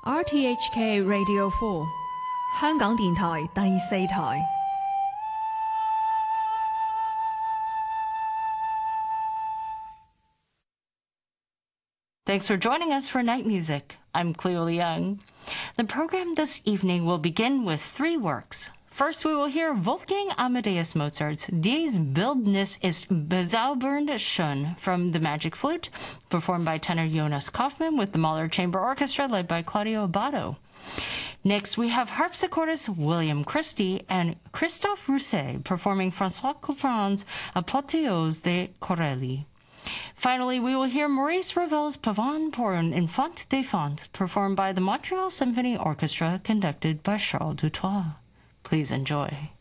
RTHK Radio 4， 香港電台第4台。 Thanks for joining us for Night Music. I'm Cleo Leung. The program this evening will begin with 3 works. First, we will hear Wolfgang Amadeus Mozart's Dies Bildnis ist bezaubernd schön from The Magic Flute, performed by tenor Jonas Kaufmann with the Mahler Chamber Orchestra led by Claudio Abbado. Next, we have harpsichordist William Christie and Christophe Rousset performing François Couperin's Apotheose de Corelli. Finally, we will hear Maurice Ravel's Pavane pour un enfant des Fentes, performed by the Montreal Symphony Orchestra, conducted by Charles Dutoit. Please enjoy.